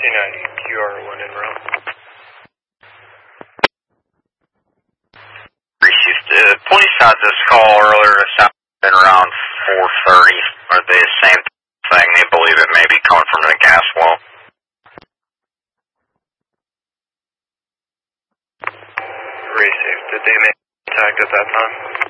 QR1 en route. Received. Police had this call earlier this afternoon around 4:30. Are they the same thing? They believe it may be coming from the gas well. Received. Did they make contact at that time?